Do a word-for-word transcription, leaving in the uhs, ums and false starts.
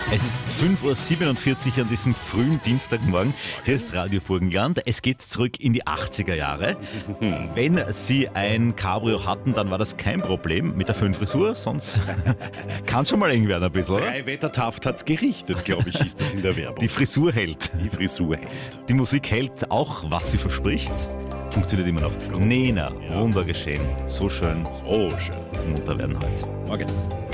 Es ist fünf Uhr siebenundvierzig an diesem frühen Dienstagmorgen. Hier ist Radio Burgenland. Es geht zurück in die achtziger Jahre. Wenn Sie ein Cabrio hatten, dann war das kein Problem mit der föhn Frisur, sonst kann es schon mal eng werden ein bisschen, oder? Drei Wettertaft hat's gerichtet, glaube ich, ist das in der Werbung. Die Frisur hält. Die Frisur hält. Die Musik hält auch, was sie verspricht. Funktioniert immer noch. Nena, Ja. Wunder geschehen. So schön. Oh, schön. Munter werden heute. Morgen.